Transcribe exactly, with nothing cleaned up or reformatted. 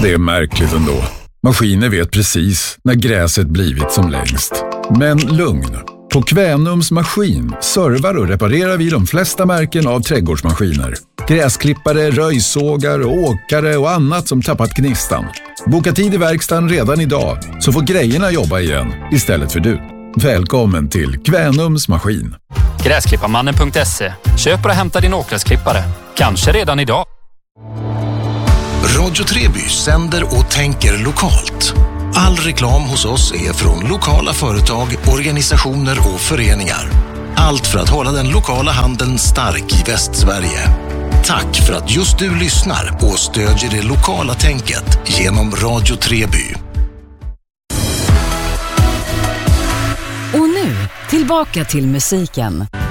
Det är märkligt ändå. Maskiner vet precis när gräset blivit som längst. Men lugn. På Kvänums maskin servar och reparerar vi de flesta märken av trädgårdsmaskiner. Gräsklippare, röjsågar, åkare och annat som tappat gnistan. Boka tid i verkstaden redan idag så får grejerna jobba igen istället för du. Välkommen till Kvänums maskin. Gräsklipparmannen punkt se. Köp och hämta din åkgräsklippare. Kanske redan idag. Radio Treby sänder och tänker lokalt. All reklam hos oss är från lokala företag, organisationer och föreningar. Allt för att hålla den lokala handeln stark i Västsverige. Tack för att just du lyssnar och stödjer det lokala tänket genom Radio Treby. Och nu, tillbaka till musiken.